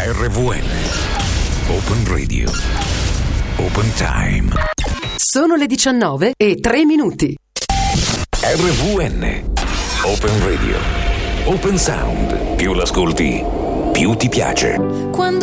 RVN Open Radio Open Time. Sono le 19:03. RVN Open Radio Open Sound. Più l'ascolti, più ti piace. Quando